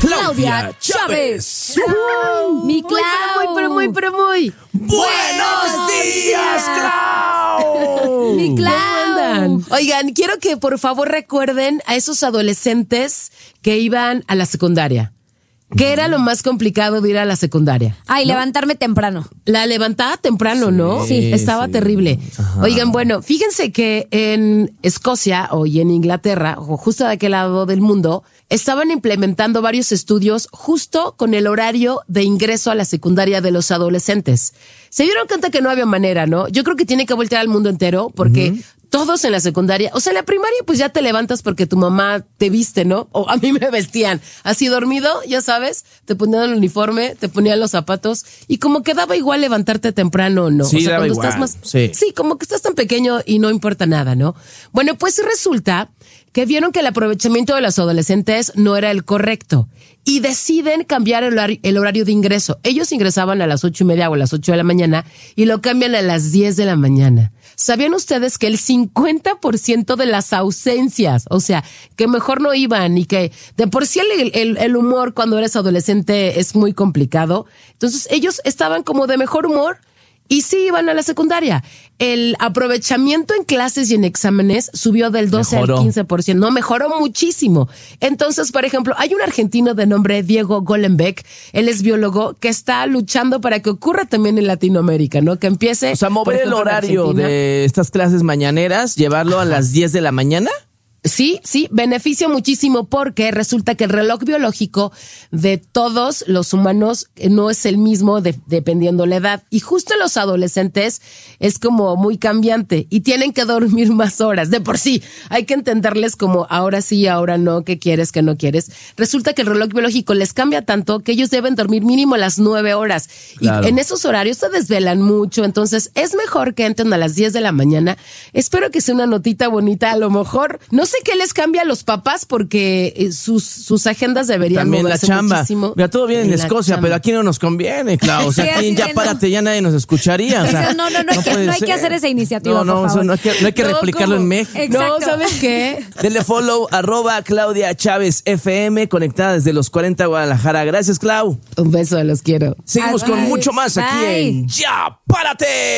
Claudia Chávez. Mi Clau. Muy. ¡Buenos días, Clau! Mi Clau. Oigan, quiero que por favor recuerden a esos adolescentes que iban a la secundaria. ¿Qué era lo más complicado de ir a la secundaria? Ay, ¿no? Levantarme temprano. La levantaba temprano, ¿no? Sí. Estaba terrible. Ajá. Oigan, bueno, fíjense que en Escocia y en Inglaterra, o justo de aquel lado del mundo, estaban implementando varios estudios justo con el horario de ingreso a la secundaria de los adolescentes. Se dieron cuenta que no había manera, ¿no? Yo creo que tiene que voltear al mundo entero porque todos en la secundaria, o sea, en la primaria pues ya te levantas porque tu mamá te viste, ¿no? O a mí me vestían así dormido, ya sabes, te ponían el uniforme, te ponían los zapatos y como que daba igual levantarte temprano, ¿no? Sí, o sea, daba cuando igual. estás más, sí, como que estás tan pequeño y no importa nada, ¿no? Bueno, pues resulta que vieron que el aprovechamiento de los adolescentes no era el correcto y deciden cambiar el horario de ingreso. Ellos ingresaban a las 8:30 o a las 8 de la mañana y lo cambian a las 10 de la mañana. ¿Sabían ustedes que el 50% de las ausencias, o sea, que mejor no iban y que de por sí el humor cuando eres adolescente es muy complicado? Entonces ellos estaban como de mejor humor y sí iban a la secundaria. El aprovechamiento en clases y en exámenes subió del 12 al 15%. No, mejoró muchísimo. Entonces, por ejemplo, hay un argentino de nombre Diego Golenbeck, él es biólogo, que está luchando para que ocurra también en Latinoamérica, ¿no? Que empiece... O sea, mover el horario de estas clases mañaneras, llevarlo a las 10 de la mañana. Sí, beneficia muchísimo porque resulta que el reloj biológico de todos los humanos no es el mismo dependiendo la edad. Y justo en los adolescentes es como muy cambiante y tienen que dormir más horas. De por sí, hay que entenderles como ahora sí, ahora no, qué quieres, qué no quieres. Resulta que el reloj biológico les cambia tanto que ellos deben dormir mínimo las 9 horas. Claro. Y en esos horarios se desvelan mucho. Entonces es mejor que entren a las 10 de la mañana. Espero que sea una notita bonita. A lo mejor, no sé qué les cambia a los papás porque sus agendas deberían también moverse la chamba. Muchísimo. Mira, todo bien en Escocia, pero aquí no nos conviene, Clau. O sea, aquí ya párate, ya nadie nos escucharía. O sea, no hay que hacer esa iniciativa, por favor. No hay que replicarlo en México. Exacto. No, ¿sabes qué? Denle follow, @Claudia Chávez FM, conectada desde los 40 Guadalajara. Gracias, Clau. Un beso, los quiero. Seguimos con mucho más aquí en Ya Párate.